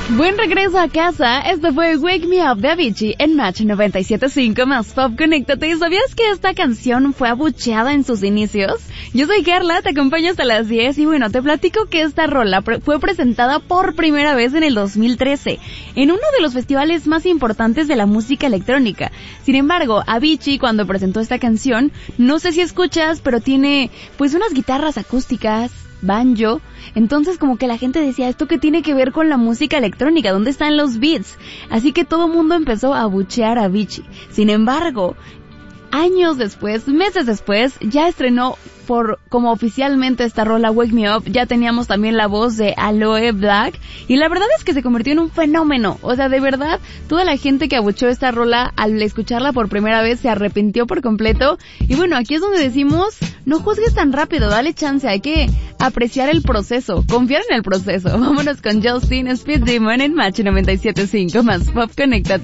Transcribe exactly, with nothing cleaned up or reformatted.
Buen regreso a casa. Esto fue Wake Me Up de Avicii en Match noventa y siete punto cinco más Pop. Conéctate. ¿Sabías que esta canción fue abucheada en sus inicios? Yo soy Carla, te acompaño hasta las diez y bueno, te platico que esta rola pre- fue presentada por primera vez en el dos mil trece en uno de los festivales más importantes de la música electrónica. Sin embargo, Avicii cuando presentó esta canción, no sé si escuchas, pero tiene pues unas guitarras acústicas, banjo, entonces como que la gente decía, ¿esto qué tiene que ver con la música electrónica? ¿Dónde están los beats? Así que todo el mundo empezó a abuchear a Avicii. Sin embargo, años después, meses después, ya estrenó por como oficialmente esta rola Wake Me Up. Ya teníamos también la voz de Aloe Black y la verdad es que se convirtió en un fenómeno. O sea, de verdad, toda la gente que abucheó esta rola al escucharla por primera vez se arrepintió por completo. Y bueno, aquí es donde decimos, no juzgues tan rápido, dale chance, hay que apreciar el proceso, confiar en el proceso. Vámonos con Justin Speed Demon en Match noventa y siete punto cinco más Pop. Conéctate.